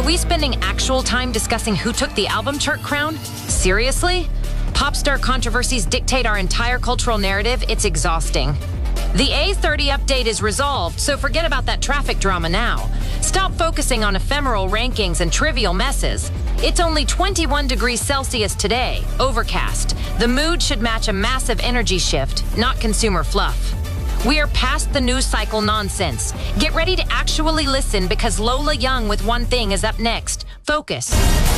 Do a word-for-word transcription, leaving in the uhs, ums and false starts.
we spending actual time discussing who took the album chart crown? Seriously? Pop star controversies dictate our entire cultural narrative. It's exhausting. The A thirty update is resolved, so forget about that traffic drama now. Stop focusing on ephemeral rankings and trivial messes. It's only twenty-one degrees Celsius today, overcast. The mood should match a massive energy shift, not consumer fluff. We are past the news cycle nonsense. Get ready to actually listen because Lola Young with One Thing is up next. Focus.